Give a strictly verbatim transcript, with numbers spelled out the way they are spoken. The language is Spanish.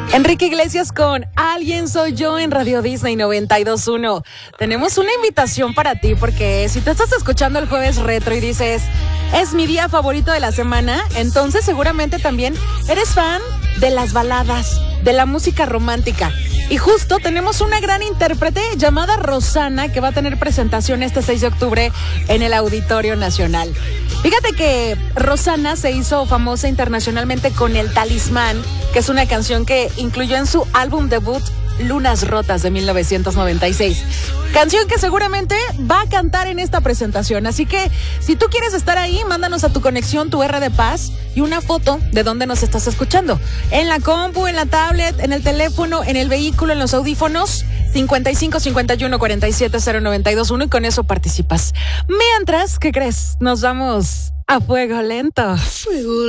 Enrique Iglesias con Alguien Soy Yo en Radio Disney noventa y dos punto uno. Tenemos una invitación para ti porque si te estás escuchando el Jueves Retro y dices, es mi día favorito de la semana, entonces seguramente también eres fan de las baladas, de la música romántica. Y justo tenemos una gran intérprete llamada Rosana que va a tener presentación este seis de octubre en el Auditorio Nacional. Fíjate que Rosana se hizo famosa internacionalmente con El Talismán, que es una canción que incluyó en su álbum debut Lunas Rotas de mil novecientos noventa y seis. Canción que seguramente va a cantar en esta presentación. Así que si tú quieres estar ahí, mándanos a tu conexión tu R de Paz y una foto de dónde nos estás escuchando. En la compu, en la tablet, en el teléfono, en el vehículo, en los audífonos. cincuenta y cinco, cincuenta y uno, cuarenta y siete, cero noventa y dos uno y con eso participas. Mientras, ¿qué crees? Nos vamos a fuego lento. Fuego